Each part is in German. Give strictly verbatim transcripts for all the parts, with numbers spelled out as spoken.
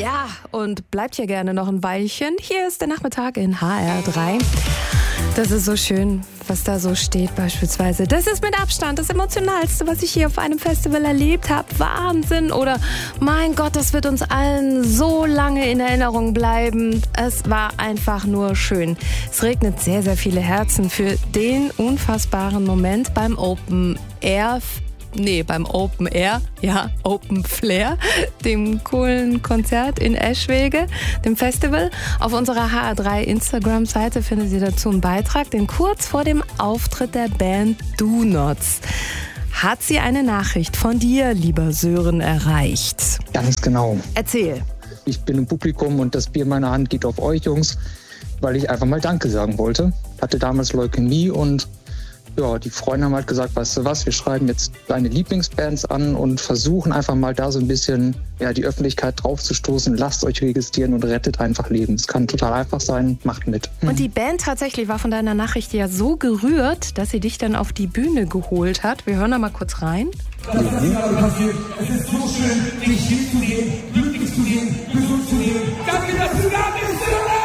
Ja, und bleibt hier gerne noch ein Weilchen. Hier ist der Nachmittag in H R drei. Das ist so schön, was da so steht beispielsweise. Das ist mit Abstand das Emotionalste, was ich hier auf einem Festival erlebt habe. Wahnsinn. Oder mein Gott, das wird uns allen so lange in Erinnerung bleiben. Es war einfach nur schön. Es regnet sehr, sehr viele Herzen für den unfassbaren Moment beim Open Air Nee, beim Open Air, ja, Open Flair, dem coolen Konzert in Eschwege, dem Festival. Auf unserer H R drei Instagram-Seite findet ihr dazu einen Beitrag, denn kurz vor dem Auftritt der Band Do Nots hat sie eine Nachricht von dir, lieber Sören, erreicht. Ganz genau. Erzähl. Ich bin im Publikum und das Bier in meiner Hand geht auf euch, Jungs, weil ich einfach mal Danke sagen wollte. Hatte damals Leukämie und ja, die Freunde haben halt gesagt, weißt du was, wir schreiben jetzt deine Lieblingsbands an und versuchen einfach mal da so ein bisschen ja, die Öffentlichkeit draufzustoßen. Lasst euch registrieren und rettet einfach Leben. Es kann total einfach sein, macht mit. Und die Band tatsächlich war von deiner Nachricht ja so gerührt, dass sie dich dann auf die Bühne geholt hat. Wir hören da mal kurz rein. Das ist gerade passiert. Es ist so schön, dich hinzugehen, glücklich zu gehen, gesund zu gehen. Danke, dass du da bist, Sören!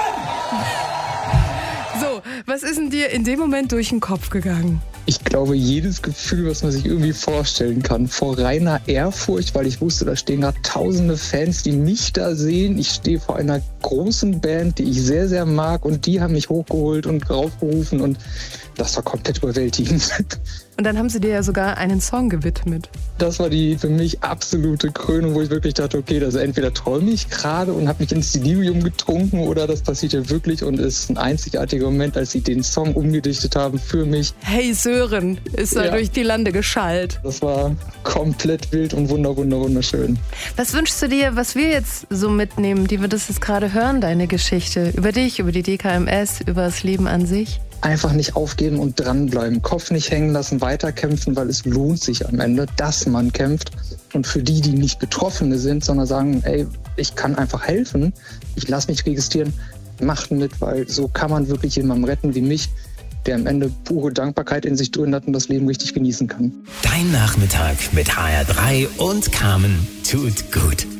So, was ist denn dir in dem Moment durch den Kopf gegangen? Ich glaube, jedes Gefühl, was man sich irgendwie vorstellen kann, vor reiner Ehrfurcht, weil ich wusste, da stehen gerade tausende Fans, die mich da sehen. Ich stehe vor einer großen Band, die ich sehr, sehr mag und die haben mich hochgeholt und raufgerufen und das war komplett überwältigend. Und dann haben sie dir ja sogar einen Song gewidmet. Das war die für mich absolute Krönung, wo ich wirklich dachte, okay, das entweder träume ich gerade und habe mich ins Delirium getrunken oder das passiert ja wirklich und ist ein einzigartiger Moment, als sie den Song umgedichtet haben für mich. Hey Sören, ist da Ja. durch die Lande geschallt. Das war komplett wild und wunder, wunder, wunderschön. Was wünschst du dir, was wir jetzt so mitnehmen, die wir das jetzt gerade hören, deine Geschichte? Über dich, über die D K M S, über das Leben an sich? Einfach nicht aufgeben und dranbleiben. Kopf nicht hängen lassen, weiterkämpfen, weil es lohnt sich am Ende, dass man kämpft. Und für die, die nicht Betroffene sind, sondern sagen, ey, ich kann einfach helfen, ich lasse mich registrieren, macht mit, weil so kann man wirklich jemanden retten wie mich, der am Ende pure Dankbarkeit in sich drin hat und das Leben richtig genießen kann. Dein Nachmittag mit H R drei und Carmen tut gut.